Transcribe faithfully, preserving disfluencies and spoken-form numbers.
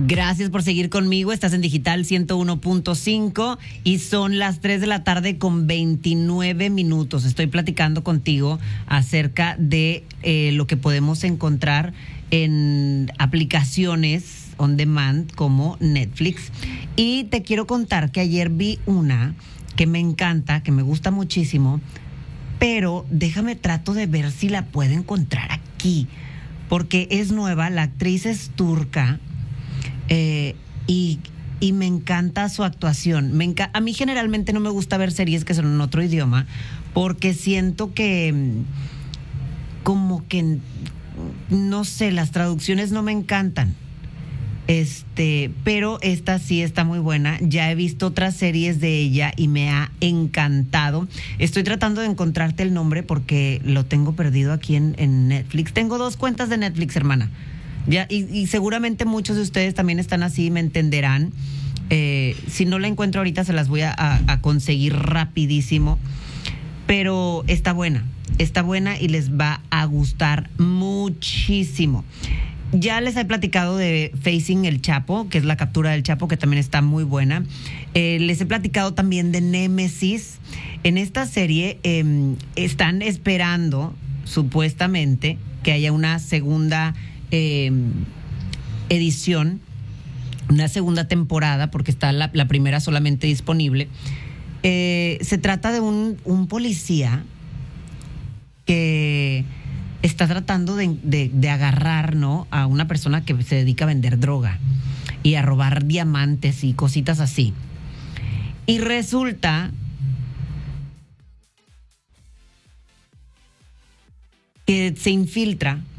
Gracias por seguir conmigo. Estás en Digital ciento uno punto cinco y son las tres de la tarde con veintinueve minutos. Estoy platicando contigo acerca de eh, lo que podemos encontrar en aplicaciones on demand como Netflix. Y te quiero contar que ayer vi una que me encanta, que me gusta muchísimo, pero déjame trato de ver si la puedo encontrar aquí, porque es nueva, la actriz es turca. Eh, y, y me encanta su actuación. Me enca- a mí generalmente no me gusta ver series que son en otro idioma porque siento que mm, como que mm, no sé, las traducciones no me encantan. Este, pero esta sí está muy buena. Ya he visto otras series de ella y me ha encantado. Estoy tratando de encontrarte el nombre porque lo tengo perdido aquí en, en Netflix. Tengo dos cuentas de Netflix, hermana. Ya, y, y seguramente muchos de ustedes también están así, me entenderán. Eh, si no la encuentro ahorita, se las voy a, a, a conseguir rapidísimo. Pero está buena, está buena y les va a gustar muchísimo. Ya les he platicado de Facing el Chapo, que es la captura del Chapo, que también está muy buena. Eh, les he platicado también de Némesis. En esta serie eh, están esperando, supuestamente, que haya una segunda eh, edición, una segunda temporada, porque está la, la primera solamente disponible. Eh, se trata de un, un policía que está tratando de, de, de agarrar, ¿no?, a una persona que se dedica a vender droga y a robar diamantes y cositas así. Y resulta que se infiltra